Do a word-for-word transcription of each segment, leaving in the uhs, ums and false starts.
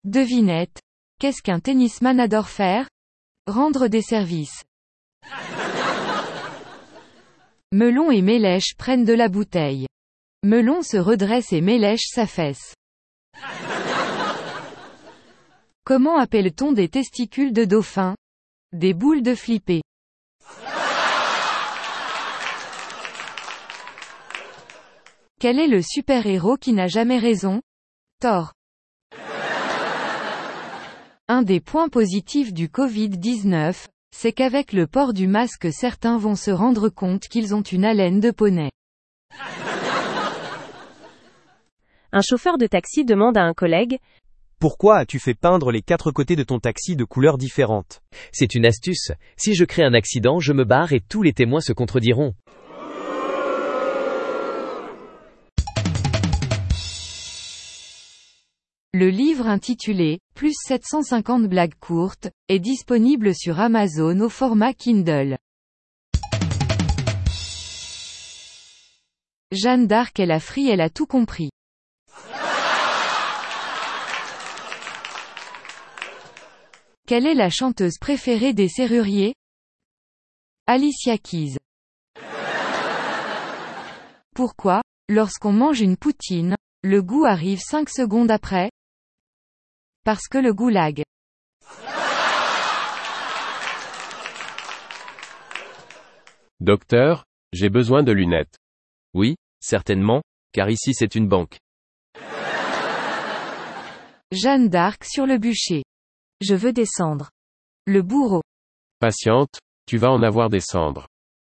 Devinette. Qu'est-ce qu'un tennisman adore faire? Rendre des services. Melon et Mélèche prennent de la bouteille. Melon se redresse et Mélèche s'affaisse. Comment appelle-t-on des testicules de dauphin? Des boules de flipper. Quel est le super-héros qui n'a jamais raison? Thor. Un des points positifs du covid dix-neuf, c'est qu'avec le port du masque certains vont se rendre compte qu'ils ont une haleine de poney. Un chauffeur de taxi demande à un collègue: Pourquoi as-tu fait peindre les quatre côtés de ton taxi de couleurs différentes? C'est une astuce. Si je crée un accident, je me barre et tous les témoins se contrediront. Le livre intitulé « Plus sept cent cinquante blagues courtes » est disponible sur Amazon au format Kindle. Jeanne d'Arc est la frie, elle a tout compris. Quelle est la chanteuse préférée des serruriers? Alicia Keys. Pourquoi, lorsqu'on mange une poutine, le goût arrive cinq secondes après? Parce que le goulag. Docteur, j'ai besoin de lunettes. Oui, certainement, car ici c'est une banque. Jeanne d'Arc sur le bûcher. Je veux des cendres. Le bourreau. Patiente, tu vas en avoir des cendres.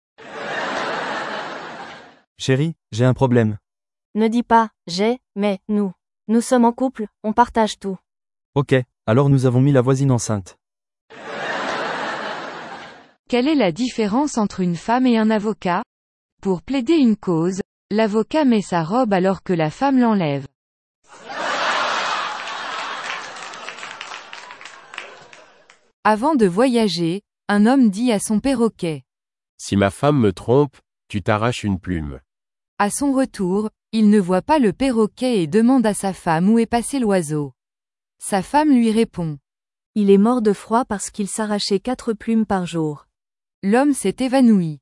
Chérie, j'ai un problème. Ne dis pas « j'ai », mais « nous ». Nous sommes en couple, on partage tout. Ok, alors nous avons mis la voisine enceinte. Quelle est la différence entre une femme et un avocat? Pour plaider une cause, l'avocat met sa robe alors que la femme l'enlève. Avant de voyager, un homme dit à son perroquet. Si ma femme me trompe, tu t'arraches une plume. À son retour, il ne voit pas le perroquet et demande à sa femme où est passé l'oiseau. Sa femme lui répond. Il est mort de froid parce qu'il s'arrachait quatre plumes par jour. L'homme s'est évanoui.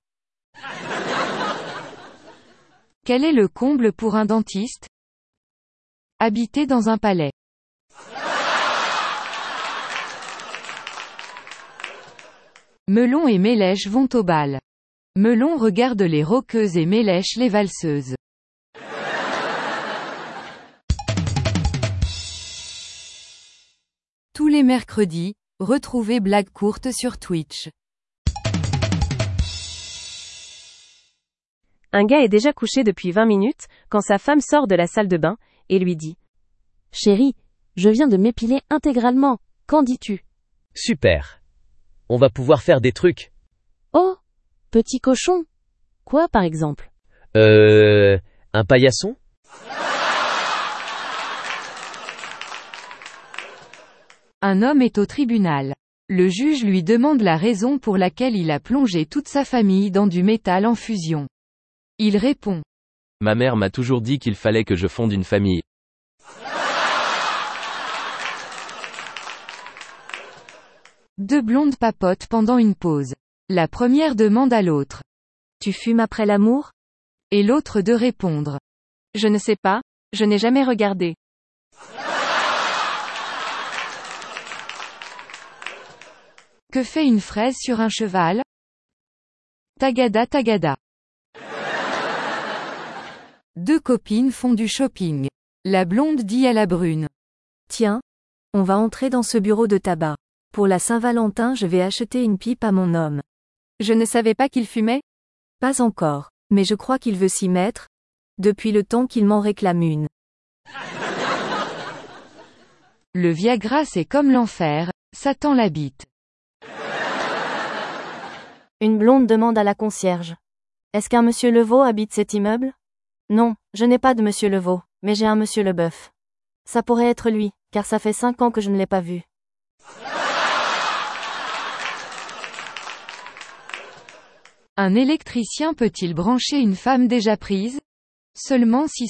Quel est le comble pour un dentiste? Habiter dans un palais. Melon et Mélèche vont au bal. Melon regarde les rockeuses et Mélèche les valseuses. Tous les mercredis, retrouvez Blagues courtes sur Twitch. Un gars est déjà couché depuis vingt minutes, quand sa femme sort de la salle de bain, et lui dit: Chérie, je viens de m'épiler intégralement, qu'en dis-tu? Super. On va pouvoir faire des trucs. Oh, petit cochon. Quoi par exemple? Euh... Un paillasson? Un homme est au tribunal. Le juge lui demande la raison pour laquelle il a plongé toute sa famille dans du métal en fusion. Il répond. Ma mère m'a toujours dit qu'il fallait que je fonde une famille. Deux blondes papotent pendant une pause. La première demande à l'autre. Tu fumes après l'amour? Et l'autre de répondre. Je ne sais pas, je n'ai jamais regardé. Que fait une fraise sur un cheval? Tagada tagada. Deux copines font du shopping. La blonde dit à la brune. Tiens, on va entrer dans ce bureau de tabac. Pour la Saint-Valentin, je vais acheter une pipe à mon homme. Je ne savais pas qu'il fumait? Pas encore, mais je crois qu'il veut s'y mettre, depuis le temps qu'il m'en réclame une. Le Viagra c'est comme l'enfer, Satan l'habite. Une blonde demande à la concierge. Est-ce qu'un monsieur Levaux habite cet immeuble? Non, je n'ai pas de monsieur Levaux, mais j'ai un monsieur Leboeuf. Ça pourrait être lui, car ça fait cinq ans que je ne l'ai pas vu. Un électricien peut-il brancher une femme déjà prise? Seulement si